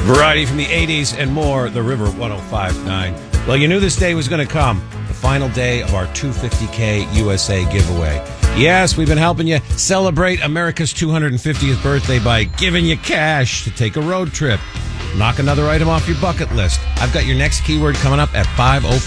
Variety from the 80s and more, The River 105.9. Well, you knew this day was going to come, the final day of our 250K USA giveaway. Yes, we've been helping you celebrate America's 250th birthday by giving you cash to take a road trip. Knock another item off your bucket list. I've got your next keyword coming up at 5:05.